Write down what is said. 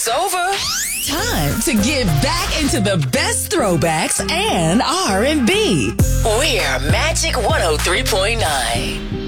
It's over. Time to get back into the best throwbacks and R&B. We're Magic 103.9.